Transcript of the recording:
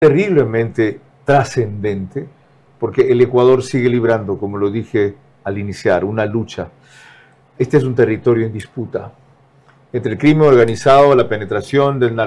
terriblemente trascendente, porque el Ecuador sigue librando, como lo dije al iniciar, una lucha. Este es un territorio en disputa entre el crimen organizado, la penetración del